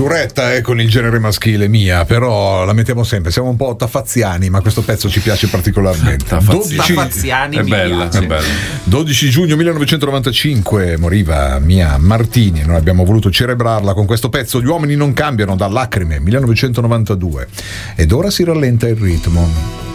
duretta con il genere maschile mia, però la mettiamo sempre, siamo un po' tafazziani, ma questo pezzo ci piace particolarmente. Tafazziani è bella, è bella. 12 giugno 1995 moriva Mia Martini, noi abbiamo voluto celebrarla con questo pezzo Gli uomini non cambiano, da Lacrime 1992, ed ora si rallenta il ritmo.